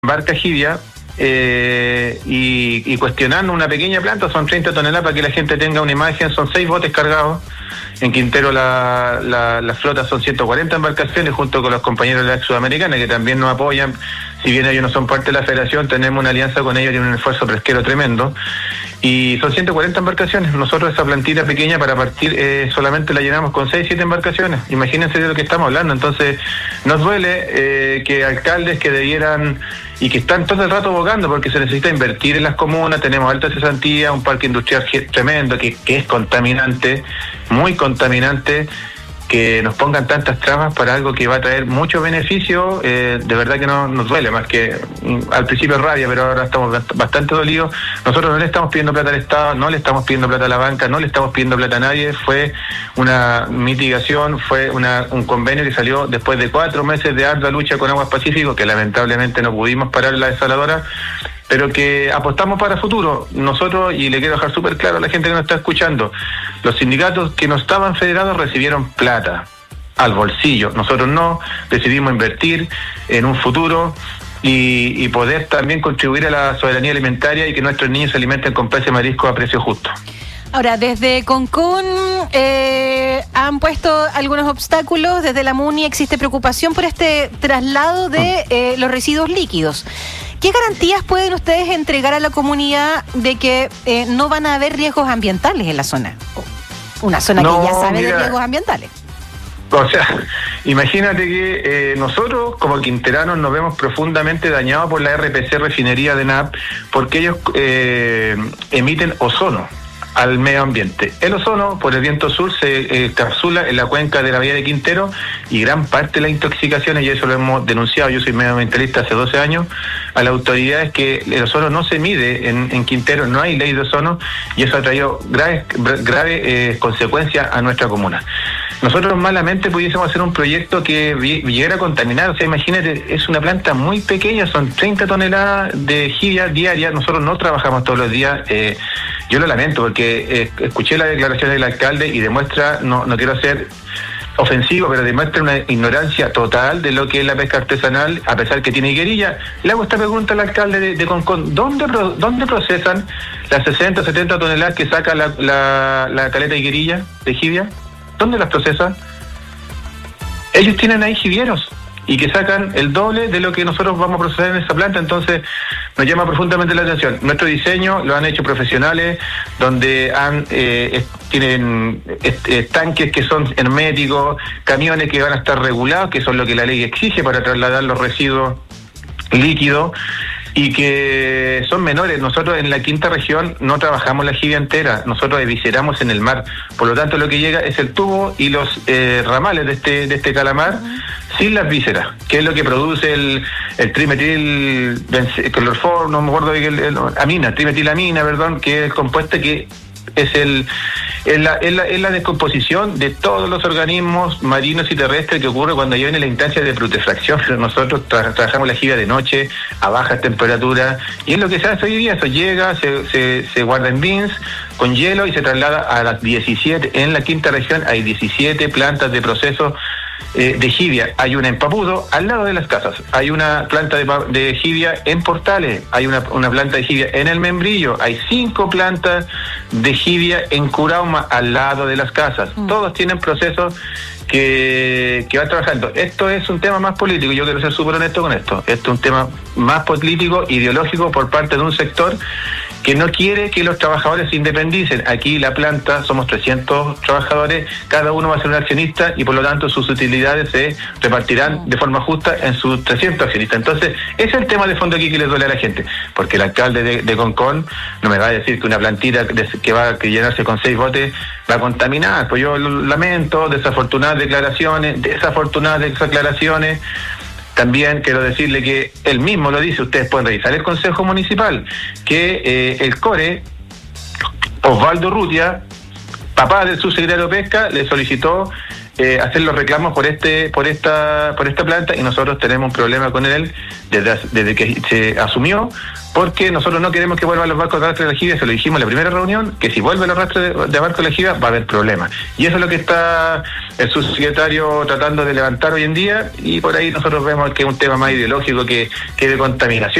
embarca Jivia, y cuestionando una pequeña planta, son 30 toneladas para que la gente tenga una imagen, son 6 botes cargados. En Quintero la flota son 140 embarcaciones junto con los compañeros de la Sudamericana que también nos apoyan. Si bien ellos no son parte de la federación, tenemos una alianza con ellos y un esfuerzo pesquero tremendo. Y son 140 embarcaciones. Nosotros esa plantita pequeña para partir solamente la llenamos con 6, 7 embarcaciones. Imagínense de lo que estamos hablando. Entonces nos duele que alcaldes que debieran y que están todo el rato abogando porque se necesita invertir en las comunas, tenemos alta cesantía, un parque industrial tremendo que es contaminante, muy contaminante, que nos pongan tantas trabas para algo que va a traer mucho beneficio, de verdad que no nos duele, más que al principio rabia, pero ahora estamos bastante dolidos. Nosotros no le estamos pidiendo plata al Estado, no le estamos pidiendo plata a la banca, no le estamos pidiendo plata a nadie, fue una mitigación, fue un convenio que salió después de 4 meses de ardua lucha con Aguas Pacífico, que lamentablemente no pudimos parar la desaladora, pero que apostamos para futuro. Nosotros, y le quiero dejar súper claro a la gente que nos está escuchando, los sindicatos que no estaban federados recibieron plata al bolsillo. Nosotros no, decidimos invertir en un futuro y poder también contribuir a la soberanía alimentaria y que nuestros niños se alimenten con peces y mariscos a precio justo. Ahora, desde Concón han puesto algunos obstáculos, desde la MUNI existe preocupación por este traslado de los residuos líquidos. ¿Qué garantías pueden ustedes entregar a la comunidad de que no van a haber riesgos ambientales en la zona? Una zona que ya sabe de riesgos ambientales. O sea, imagínate que nosotros como quinteranos nos vemos profundamente dañados por la RPC refinería de NAP porque ellos emiten ozono al medio ambiente. El ozono, por el viento sur, se encapsula en la cuenca de la bahía de Quintero y gran parte de las intoxicaciones, y eso lo hemos denunciado, yo soy medioambientalista hace 12 años, a las autoridades que el ozono no se mide en Quintero, no hay ley de ozono, y eso ha traído graves consecuencias a nuestra comuna. Nosotros malamente pudiésemos hacer un proyecto que llegara a contaminar, o sea, imagínate, es una planta muy pequeña, son 30 toneladas de jivia diaria, nosotros no trabajamos todos los días, yo lo lamento porque escuché la declaración del alcalde y demuestra, no quiero ser ofensivo, pero demuestra una ignorancia total de lo que es la pesca artesanal, a pesar que tiene higuerilla. Le hago esta pregunta al alcalde de Concón, ¿dónde procesan las 60, 70 toneladas que saca la caleta higuerilla de jivia? ¿Dónde las procesan? Ellos tienen ahí jivieros y que sacan el doble de lo que nosotros vamos a procesar en esa planta, entonces nos llama profundamente la atención. Nuestro diseño lo han hecho profesionales, donde tienen tanques que son herméticos, camiones que van a estar regulados, que son lo que la ley exige para trasladar los residuos líquidos, y que son menores. Nosotros en la quinta región no trabajamos la jivia entera, nosotros evisceramos en el mar, por lo tanto lo que llega es el tubo y los ramales de este calamar sin las vísceras, que es lo que produce el trimetil clorfor, no me acuerdo trimetilamina, perdón, que es el compuesto que es la descomposición de todos los organismos marinos y terrestres que ocurre cuando ya viene la instancia de putrefacción. Nosotros trabajamos la jivia de noche a bajas temperaturas y es lo que se hace hoy día. Eso llega, se guarda en bins con hielo y se traslada a las 17. En la quinta región hay 17 plantas de proceso de jivia. Hay una en Papudo, al lado de las casas. Hay una planta de jivia en Portales. Hay una planta de jivia en El Membrillo. Hay 5 plantas de jivia en Curauma, al lado de las casas. Todos tienen procesos que van trabajando. Esto es un tema más político, yo quiero ser súper honesto con esto. Esto es un tema más político, ideológico, por parte de un sector que no quiere que los trabajadores se independicen. Aquí la planta, somos 300 trabajadores, cada uno va a ser un accionista y por lo tanto sus utilidades se repartirán de forma justa en sus 300 accionistas. Entonces, ese es el tema de fondo aquí que le duele a la gente, porque el alcalde de Concón no me va a decir que una plantita que va a llenarse con 6 botes va a contaminar. Pues yo lo lamento, desafortunadas declaraciones. También quiero decirle que él mismo lo dice, ustedes pueden revisar el Consejo Municipal, que el CORE, Osvaldo Rutia, papá del subsecretario de Pesca, le solicitó hacer los reclamos por esta planta, y nosotros tenemos un problema con él desde que se asumió, porque nosotros no queremos que vuelvan los barcos de arrastre de aljibia. Se lo dijimos en la primera reunión, que si vuelven los arrastres de barcos de aljibia va a haber problemas, y eso es lo que está el subsecretario tratando de levantar hoy en día, y por ahí nosotros vemos que es un tema más ideológico que de contaminación.